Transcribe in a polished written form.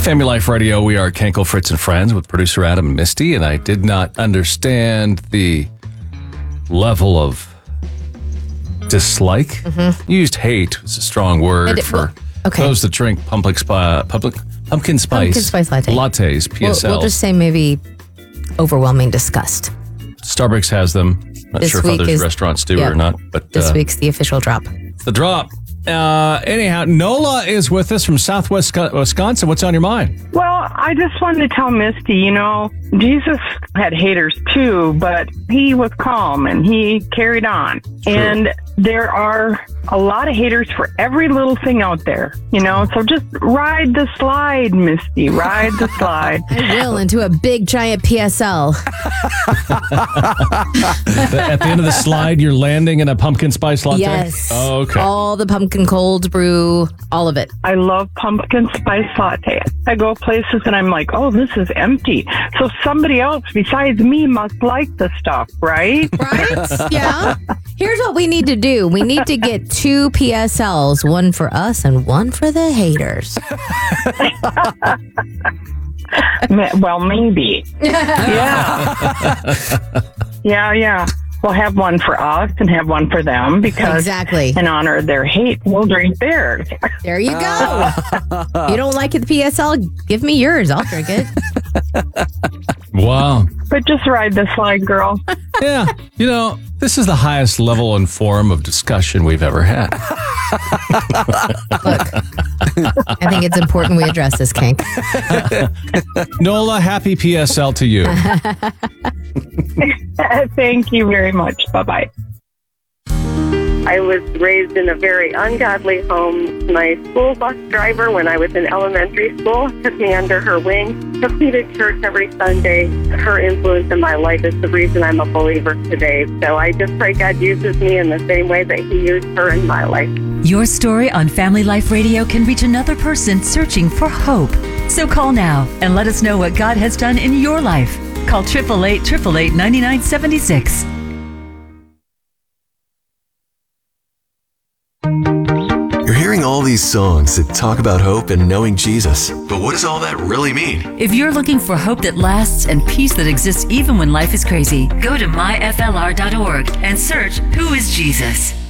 Family Life Radio, we are Kenkel, Fritz, and Friends with producer Adam and Misty, and I did not understand the level of dislike. You used hate. It's a strong word for those that drink pumpkin spice lattes, PSLs. We'll just say maybe overwhelming disgust. Starbucks has them. Not sure if other restaurants do or not. But this week's the official drop. It's the drop. Anyhow, Nola is with us from Southwest Wisconsin. What's on your mind? Well, I just wanted to tell Misty, Jesus had haters too, but he was calm and he carried on. And there are a lot of haters for every little thing out there, so just ride the slide, Misty, ride the slide. I will, into a big giant PSL. At the end of the slide, you're landing in a pumpkin spice latte? Yes. Oh, okay. All the pumpkin cold brew, all of it. I love pumpkin spice latte. I go places and I'm like, oh, this is empty. So somebody else besides me must like the stuff, right? Right? Yeah. Here's what we need to do. We need to get 2 PSLs, one for us and one for the haters. Well, maybe. Yeah. We'll have one for us and have one for them because in honor of their hate, we'll drink theirs. There you go. You don't like it, the PSL? Give me yours. I'll drink it. Wow. But just ride the slide, girl. Yeah. This is the highest level and form of discussion we've ever had. Look, I think it's important we address this kink. Nola, happy PSL to you. Thank you very much. Bye-bye. I was raised in a very ungodly home. My school bus driver, when I was in elementary school, took me under her wing, took me to church every Sunday. Her influence in my life is the reason I'm a believer today. So I just pray God uses me in the same way that He used her in my life. Your story on Family Life Radio can reach another person searching for hope. So call now and let us know what God has done in your life. Call 888-888-9976. You're hearing all these songs that talk about hope and knowing Jesus. But what does all that really mean? If you're looking for hope that lasts and peace that exists even when life is crazy, go to myflr.org and search Who is Jesus?